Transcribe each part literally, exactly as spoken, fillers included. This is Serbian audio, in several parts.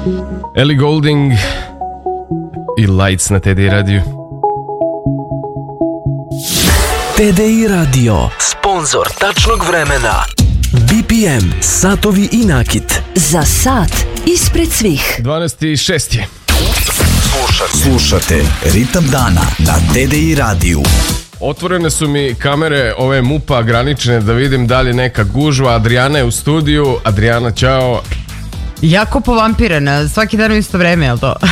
Ellie Goulding i Lights na T D I radiju. T D I radio, sponzor tačnog vremena. B P M, satovi i nakit. Za sat ispred svih. dvanaest i šest je. Slušate, slušate Ritam dana na T D I radiju. Otvorene su mi kamere ove MUP-a granične da vidim da li je neka gužva. Adriana je u studiju. Adriana, čao. Jako povampirana, svaki dan u isto vreme, je li to?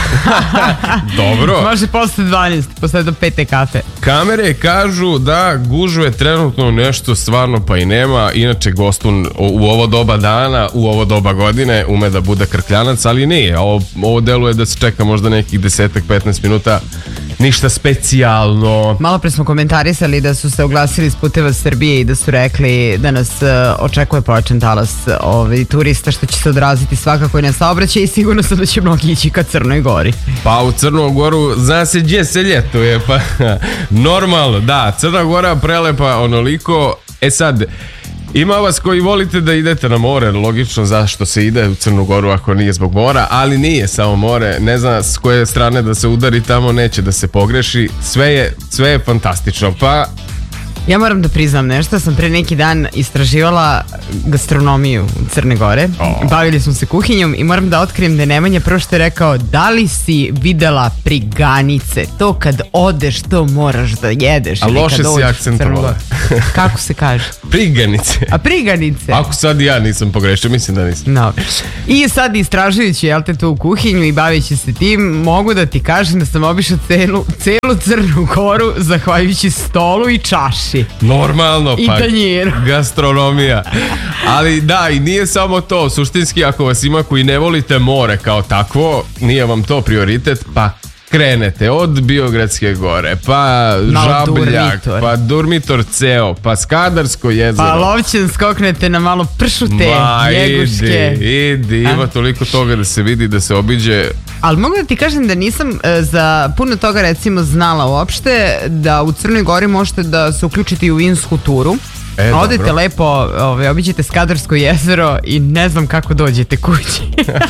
Dobro. Može posle dvanaest, posle do pete kafe. Kamere kažu da gužve trenutno nešto stvarno pa i nema. Inače gostun u ovo doba dana, u ovo doba godine ume da bude krkljanac, ali nije. Ovo, ovo deluje da se čeka možda nekih desetak petnaest minuta. Ništa specijalno. Malo pre smo komentarisali da su se oglasili iz Puteva Srbije i da su rekli da nas uh, očekuje pojačan talas ovaj, turista, što će se odraziti svakako i na saobraćaj i sigurno sam da će mnogi ići ka Crnoj Gori. Pa u Crnu Goru zna se gdje se ljetuje, pa normalno, da, Crna Gora prelepa onoliko. E sad, ima vas koji volite da idete na more, logično zašto se ide u Crnu Goru ako nije zbog mora, ali nije samo more, ne zna s koje strane da se udari tamo, neće da se pogreši, sve je, sve je fantastično, pa... Ja moram da priznam nešto, sam pre neki dan istraživala gastronomiju Crne Gore, oh. Bavili smo se kuhinjom i moram da otkrijem da je Nemanja prvo što je rekao, da li si videla priganice, to kad odeš to moraš da jedeš. A loše si akcentovala. Kako se kaže? Priganice. A priganice? Ako sad ja nisam pogrešio, mislim da nisam. No. I sad istražujući, jel te, tu kuhinju i bavići se tim, mogu da ti kažem da sam obišla celu, celu Crnu Goru zahvaljujući stolu i čaši. Normalno, i pa tanjiru. Gastronomija. Ali da, i nije samo to. Suštinski, ako vas ima koji ne volite more kao takvo, nije vam to prioritet, pa krenete od Biogradske gore, pa malo Žabljak, durmitor. Pa Durmitor ceo, pa Skadarsko jezero, pa Lovćen skoknete na malo pršute, Ma, Njeguške. Idi, idi, ima toliko toga da se vidi, da se obiđe. Ali mogu da ti kažem da nisam e, za puno toga recimo znala uopšte da u Crnoj Gori možete da se uključite u vinsku turu. E, odete dobro. Lepo, ovaj, obiđete Skadarsko jezero i ne znam kako dođete kući.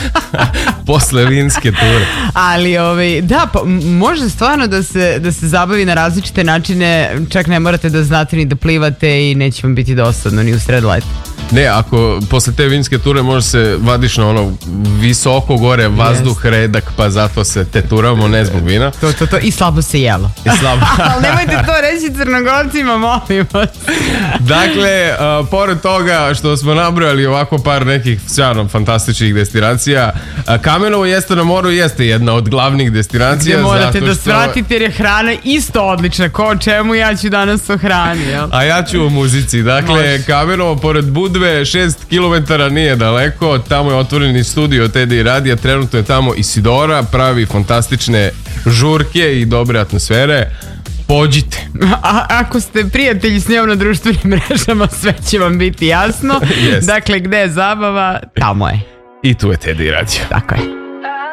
Posle vinske ture. Ali ovaj, da, pa, može stvarno da se, da se zabavi na različite načine, čak ne morate da znate ni da plivate i neće vam biti dosadno ni u sred leta. Ne, ako posle te vinske ture može se vadiš na ono visoko gore, vazduh, yes. Redak, pa zato se teturamo, ne zbog vina. To, to, to, i slabo se jelo. I slabo. Ali nemojte to reći Crnogorcima, molim vas. Dakle, uh, pored toga što smo nabrojali ovako par nekih sjajno fantastičnih destinacija, uh, Kamenovo jeste na moru jeste jedna od glavnih destinacija. Gdje morate zato da što... svratite jer je hrana isto odlična, ko o čemu ja ću danas o hrani, jel? A ja ću o muzici. Dakle, Može. Kamenovo pored Budve, šest kilometara nije daleko, tamo je otvoreni studio T D I radija, trenutno je tamo Isidora, pravi fantastične žurke i dobre atmosfere. Pođite. A ako ste prijatelji s njom na društvenim mrežama, sve će vam biti jasno. Yes. Dakle, gde je zabava, tamo je. I tu je T D I radio. Tako je.